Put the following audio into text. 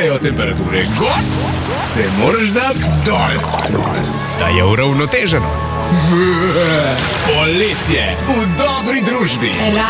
grejo temperature gor, se moraš dati dol, da je uravnoteženo. Poletje v dobri družbi.